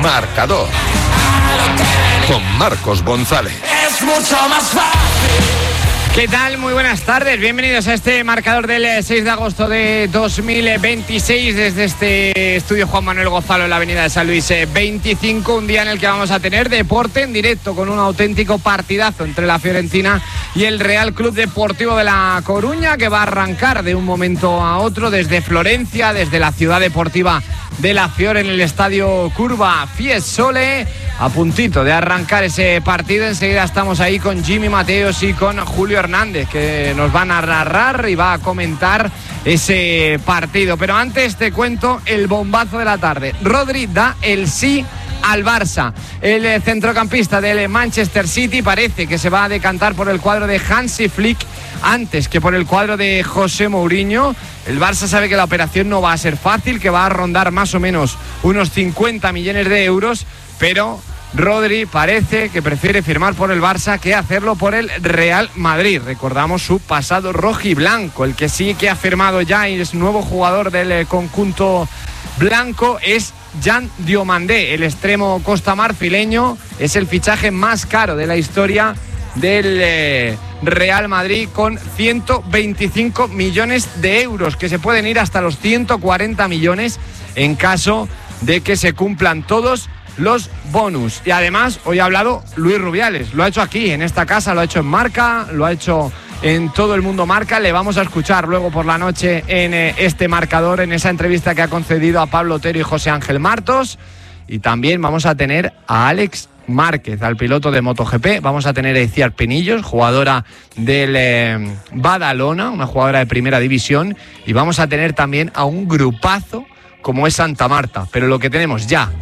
Marcador con Marcos González. Es mucho más fácil. ¿Qué tal? Muy buenas tardes, bienvenidos a este marcador del 6 de agosto de 2026 desde este estudio Juan Manuel Gonzalo en la avenida de San Luis 25, un día en el que vamos a tener deporte en directo con un auténtico partidazo entre la Fiorentina y el Real Club Deportivo de La Coruña, que va a arrancar de un momento a otro desde Florencia, desde la ciudad deportiva de la Fiore en el estadio Curva Fiesole. A puntito de arrancar ese partido, enseguida estamos ahí con Jimmy Mateos y con Julio Hernández, que nos van a narrar y va a comentar ese partido. Pero antes te cuento el bombazo de la tarde. Rodri da el sí al Barça. El centrocampista del Manchester City parece que se va a decantar por el cuadro de Hansi Flick antes que por el cuadro de José Mourinho. El Barça sabe que la operación no va a ser fácil, que va a rondar más o menos unos 50 millones de euros, pero Rodri parece que prefiere firmar por el Barça que hacerlo por el Real Madrid. Recordamos su pasado rojiblanco. El que sí que ha firmado ya y es nuevo jugador del conjunto blanco es Jan Diomandé, el extremo costamarfileño. Es el fichaje más caro de la historia del Real Madrid, con 125 millones de euros, que se pueden ir hasta los 140 millones en caso de que se cumplan todos los bonus. Y además hoy ha hablado Luis Rubiales, lo ha hecho aquí en esta casa, lo ha hecho en Marca, lo ha hecho en Todo el Mundo Marca. Le vamos a escuchar luego por la noche en este marcador, en esa entrevista que ha concedido a Pablo Otero y José Ángel Martos. Y también vamos a tener a Alex Márquez, al piloto de MotoGP. Vamos a tener a Iciar Penillos, jugadora del Badalona, una jugadora de primera división. Y vamos a tener también a un grupazo como es Santa Marta. Pero lo que tenemos ya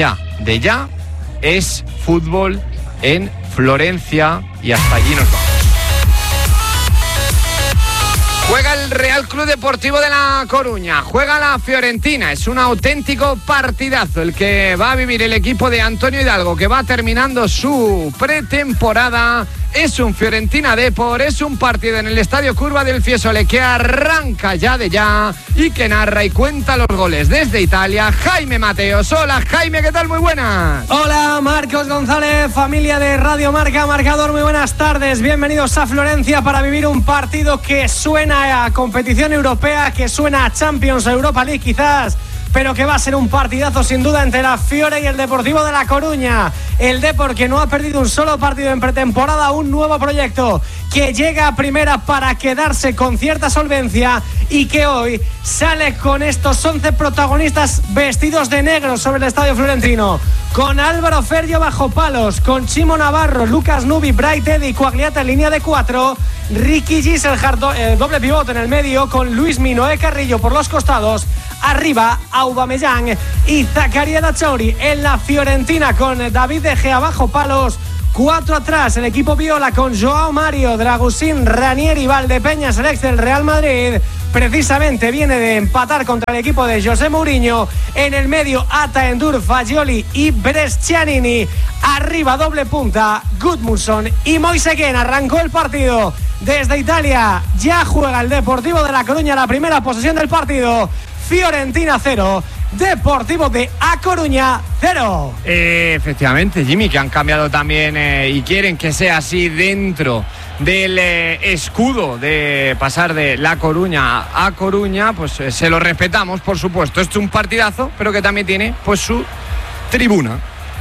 es fútbol en Florencia, y hasta allí nos vamos. Juega el Real Club Deportivo de La Coruña, juega la Fiorentina, es un auténtico partidazo el que va a vivir el equipo de Antonio Hidalgo, que va terminando su pretemporada. Es un Fiorentina Depor, es un partido en el estadio Curva del Fiesole que arranca ya y que narra y cuenta los goles desde Italia, Jaime Mateos. Hola Jaime, ¿qué tal? Muy buenas. Hola Marcos González, familia de Radio Marca Marcador, muy buenas tardes. Bienvenidos a Florencia para vivir un partido que suena a competición europea, que suena a Champions, Europa League quizás, pero que va a ser un partidazo sin duda entre la Fiore y el Deportivo de La Coruña. El Depor, que no ha perdido un solo partido en pretemporada, un nuevo proyecto que llega a primera para quedarse con cierta solvencia y que hoy sale con estos 11 protagonistas vestidos de negro sobre el estadio florentino, con Álvaro Ferrio bajo palos, con Chimo Navarro, Lucas Nubi, Bright Eddy, Coagliata en línea de 4, Ricky Giselhardt, doble pivote en el medio, con Luis Noé Carrillo por los costados, arriba Aubameyang y Zakaria Dachauri. En la Fiorentina, con David De Gea bajo palos, 4 atrás el equipo viola, con Joao Mario, Dragusín, Ranieri, Valdepeñas, el ex del Real Madrid. Precisamente viene de empatar contra el equipo de José Mourinho. En el medio, Ata, Endur, Fagioli y Brescianini. Arriba, doble punta, Gudmundsson y Moiseguén. Arrancó el partido desde Italia. Ya juega el Deportivo de La Coruña la primera posesión del partido. Fiorentina 0, Deportivo de A Coruña 0. Efectivamente, Jimmy, que han cambiado también y quieren que sea así dentro del escudo de pasar de La Coruña a Coruña, pues se lo respetamos, por supuesto. Esto es un partidazo, pero que también tiene pues su tribuna.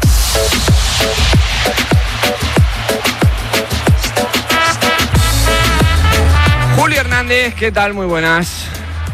Julio Hernández, ¿qué tal? Muy buenas.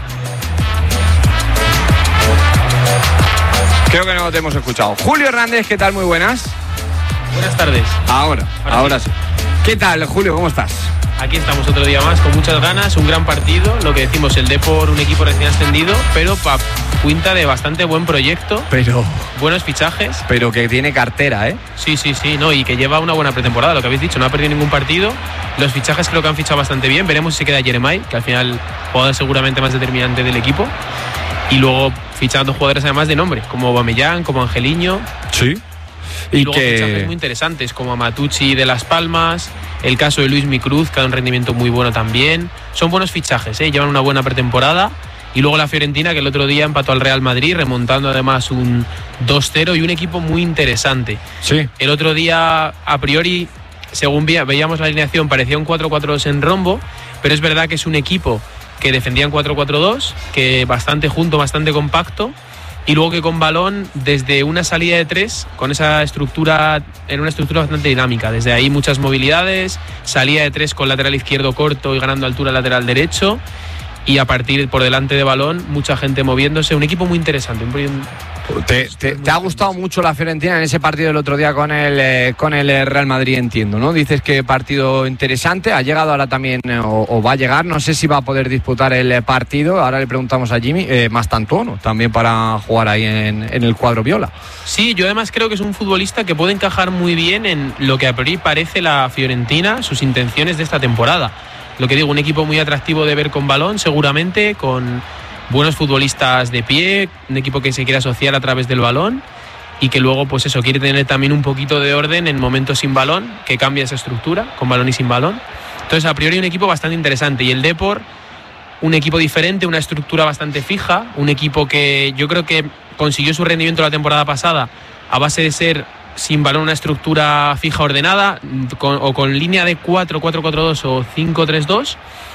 Creo que no te hemos escuchado. Julio Hernández, ¿qué tal? Muy buenas. Buenas tardes. Ahora sí. ¿Qué tal, Julio? ¿Cómo estás? Aquí estamos otro día más, con muchas ganas, un gran partido. Lo que decimos, el Depor, un equipo recién ascendido, pero cuenta de bastante buen proyecto. Buenos fichajes. Pero que tiene cartera, ¿eh? Sí, no, y que lleva una buena pretemporada, lo que habéis dicho, no ha perdido ningún partido. Los fichajes creo que han fichado bastante bien. Veremos si se queda Jeremai, que al final jugador seguramente más determinante del equipo. Y luego fichando jugadores además de nombre, como Aubameyang, como Angeliño. Sí. Y luego fichajes muy interesantes, como Matucci de Las Palmas, el caso de Luis Micruz, que ha dado un rendimiento muy bueno también. Son buenos fichajes, llevan una buena pretemporada Y luego la Fiorentina, que el otro día empató al Real Madrid, remontando además un 2-0, y un equipo muy interesante. Sí. El otro día, a priori, según veíamos la alineación, parecía un 4-4-2 en rombo, pero es verdad que es un equipo que defendía en 4-4-2, que bastante junto, bastante compacto, y luego que con balón, desde una salida de 3, con esa estructura, en una estructura bastante dinámica. Desde ahí muchas movilidades, salida de 3 con lateral izquierdo corto y ganando altura lateral derecho, y a partir por delante de balón, mucha gente moviéndose. Un equipo muy interesante. ¿Te ha gustado mucho la Fiorentina en ese partido del otro día con el Real Madrid, entiendo, ¿no? Dices que partido interesante, ha llegado ahora también, o va a llegar, no sé si va a poder disputar el partido, ahora le preguntamos a Jimmy, Mastantuono, también para jugar ahí en el cuadro viola. Sí, yo además creo que es un futbolista que puede encajar muy bien en lo que a priori parece la Fiorentina, sus intenciones de esta temporada. Lo que digo, un equipo muy atractivo de ver con balón, seguramente, con buenos futbolistas de pie, un equipo que se quiere asociar a través del balón y que luego, pues eso, quiere tener también un poquito de orden en momentos sin balón, que cambia esa estructura, con balón y sin balón. Entonces, a priori, un equipo bastante interesante. Y el Depor, un equipo diferente, una estructura bastante fija, un equipo que yo creo que consiguió su rendimiento la temporada pasada a base de ser sin balón una estructura fija ordenada, con línea de 4-4-4-2 o 5-3-2,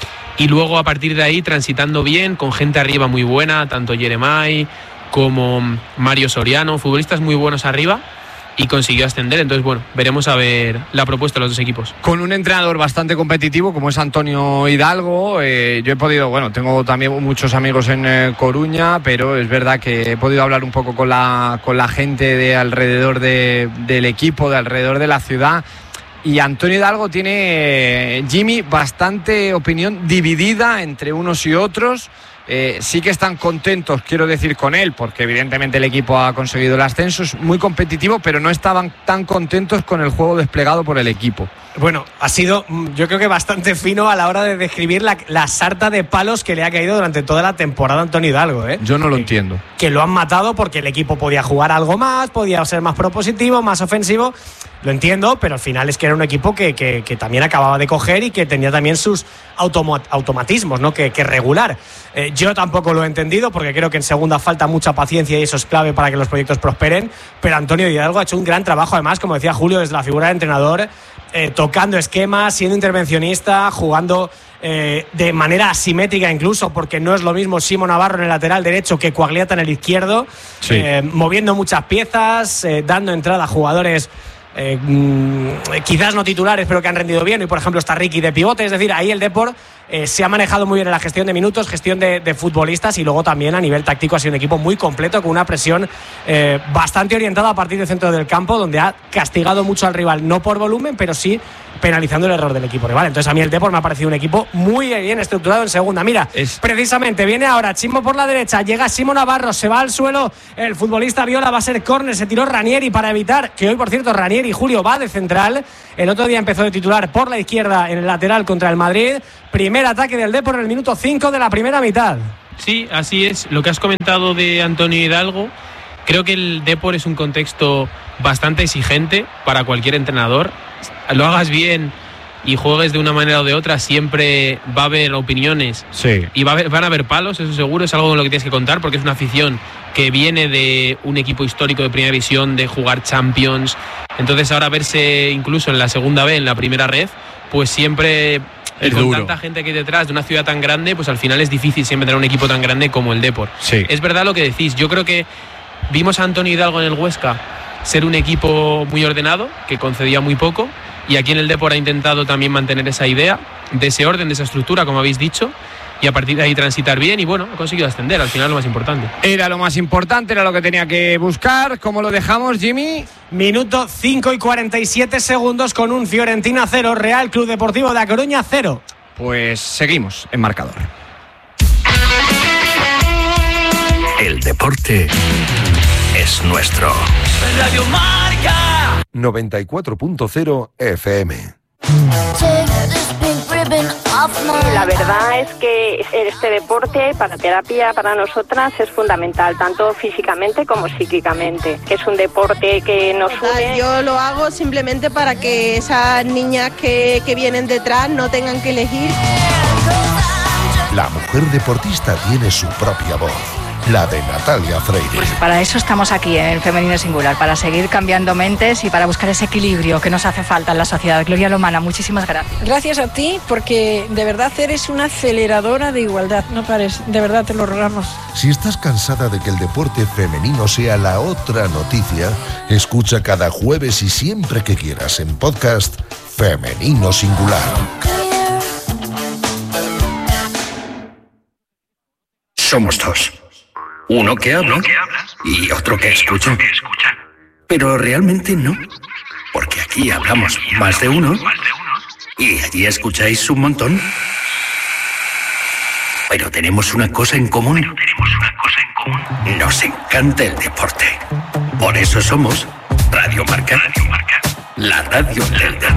y luego a partir de ahí transitando bien, con gente arriba muy buena, tanto Jeremai como Mario Soriano, futbolistas muy buenos arriba, y consiguió ascender. Entonces, bueno, veremos a ver la propuesta de los dos equipos. Con un entrenador bastante competitivo como es Antonio Hidalgo, yo he podido, tengo también muchos amigos en Coruña, pero es verdad que he podido hablar un poco con la gente de alrededor del equipo, de alrededor de la ciudad, y Antonio Hidalgo tiene, Jimmy, bastante opinión dividida entre unos y otros. Sí que están contentos, quiero decir, con él, porque evidentemente el equipo ha conseguido el ascenso, es muy competitivo, pero no estaban tan contentos con el juego desplegado por el equipo. Bueno, ha sido, yo creo que bastante fino a la hora de describir la sarta de palos que le ha caído durante toda la temporada a Antonio Hidalgo, ¿eh? Yo no lo entiendo. Que lo han matado porque el equipo podía jugar algo más, podía ser más propositivo, más ofensivo. Lo entiendo, pero al final es que era un equipo que también acababa de coger y que tenía también sus automatismos, ¿no? que regular. Yo tampoco lo he entendido porque creo que en segunda falta mucha paciencia y eso es clave para que los proyectos prosperen, pero Antonio Hidalgo ha hecho un gran trabajo, además, como decía Julio, desde la figura de entrenador, tocando esquemas, siendo intervencionista, jugando de manera asimétrica incluso, porque no es lo mismo Simo Navarro en el lateral derecho que Quagliata en el izquierdo, sí. Moviendo muchas piezas, dando entrada a jugadores quizás no titulares, pero que han rendido bien. Y por ejemplo está Ricky de pivote. Es decir, ahí el Depor se ha manejado muy bien en la gestión de minutos, gestión de futbolistas, y luego también a nivel táctico ha sido un equipo muy completo, con una presión bastante orientada a partir del centro del campo, donde ha castigado mucho al rival, no por volumen, pero sí penalizando el error del equipo rival. Entonces a mí el Depor me ha parecido un equipo muy bien estructurado en segunda. Mira, precisamente viene ahora Chimo por la derecha, llega Simo Navarro, se va al suelo el futbolista viola, va a ser córner, se tiró Ranieri para evitar, que hoy por cierto Ranieri, Julio, va de central. El otro día empezó de titular por la izquierda en el lateral contra el Madrid. Primer ataque del Depor en el minuto 5 de la primera mitad. Sí, así es. Lo que has comentado de Antonio Hidalgo, creo que el Depor es un contexto bastante exigente para cualquier entrenador. Lo hagas bien y juegues de una manera o de otra, siempre va a haber opiniones, sí. Y van a haber palos, eso seguro. Es algo con lo que tienes que contar, porque es una afición que viene de un equipo histórico de primera división, de jugar Champions. Entonces ahora verse incluso en la segunda B, en la primera red, pues siempre, y con duro. Tanta gente que hay detrás de una ciudad tan grande, pues al final es difícil siempre tener un equipo tan grande como el Depor. Sí. Es verdad lo que decís. Yo creo que vimos a Antonio Hidalgo en el Huesca ser un equipo muy ordenado, que concedía muy poco, y aquí en el Depor ha intentado también mantener esa idea de ese orden, de esa estructura, como habéis dicho, y a partir de ahí transitar bien, y bueno, ha conseguido ascender, al final lo más importante. Era lo más importante, era lo que tenía que buscar. ¿Cómo lo dejamos, Jimmy? Minuto 5 y 47 segundos con un Fiorentina 0, Real Club Deportivo de A Coruña 0. Pues seguimos en marcador. El deporte es nuestro. Radio Marca 94.0 FM. La verdad es que este deporte para terapia para nosotras es fundamental, tanto físicamente como psíquicamente. Es un deporte que nos une. Yo lo hago simplemente para que esas niñas que vienen detrás no tengan que elegir. La mujer deportista tiene su propia voz, la de Natalia Freire. Pues para eso estamos aquí en Femenino Singular, para seguir cambiando mentes y para buscar ese equilibrio que nos hace falta en la sociedad. Gloria Lomana, muchísimas gracias. Gracias a ti, porque de verdad eres una aceleradora de igualdad. No pares, de verdad te lo rogamos. Si estás cansada de que el deporte femenino sea la otra noticia, escucha cada jueves y siempre que quieras en podcast Femenino Singular. Somos dos. Uno que habla y otro que escucha. Pero realmente no, porque aquí hablamos más de uno y allí escucháis un montón. Pero tenemos una cosa en común. Nos encanta el deporte. Por eso somos Radio Marca, la radio del deporte.